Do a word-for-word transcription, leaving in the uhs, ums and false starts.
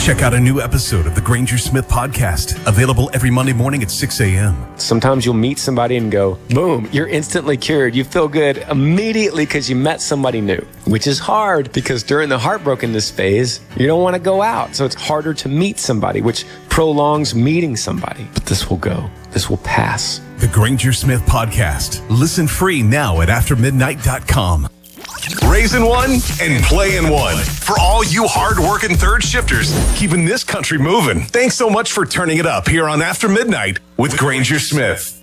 Check out a new episode of the Granger Smith Podcast, available every Monday morning at six a.m. Sometimes you'll meet somebody and go, boom, you're instantly cured. You feel good immediately because you met somebody new, which is hard because during the heartbrokenness phase, you don't want to go out. So it's harder to meet somebody, which prolongs meeting somebody. But this will go. This will pass. The Granger Smith Podcast. Listen free now at after midnight dot com. Raising one and playing one. For all you hard-working third shifters, keeping this country moving. Thanks so much for turning it up here on After Midnight with Granger Smith.